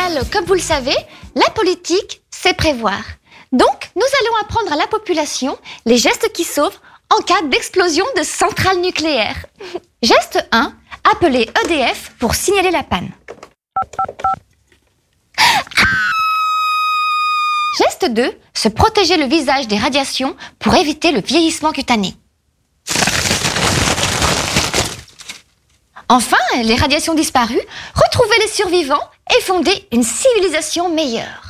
général, comme vous le savez, la politique, c'est prévoir. Donc, nous allons apprendre à la population les gestes qui sauvent en cas d'explosion de centrale nucléaire. Geste 1, appeler EDF pour signaler la panne. Geste 2, se protéger le visage des radiations pour éviter le vieillissement cutané. Enfin, les radiations disparues, retrouver les survivants et fonder une civilisation meilleure.